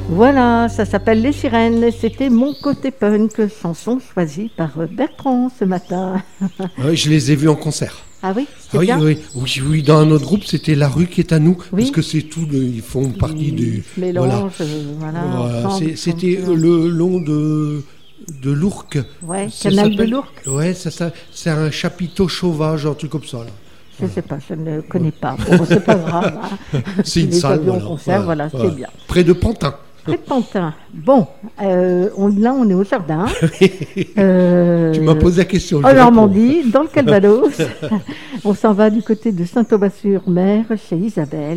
Voilà, ça s'appelle Les Sirènes. C'était Mon côté punk, chanson choisie par Bertrand ce matin. Oui, je les ai vus en concert. Ah oui, Ah c'est oui, bien. oui, dans un autre groupe, c'était La Rue qui est à nous, Oui. parce que c'est tout, ils font partie du... Mélange, voilà. Ensemble, C'était comme ça. le long de l'Ourcq. Ouais, Ça Canal de s'appelle- l'Ourcq. Ouais, c'est un chapiteau sauvage, un truc comme ça. Là. Je ne sais pas, je ne connais pas. Bon, c'est pas grave. Hein. C'est Tu une les as salle, vus en voilà. concert, voilà, c'est bien. Près de Pantin. Près de Pantin. Bon, là, on est au jardin. Tu m'as posé la question. je En réponds. Normandie, dans le Calvados. On s'en va du côté de Saint-Thomas-sur-Mer, chez Isabelle.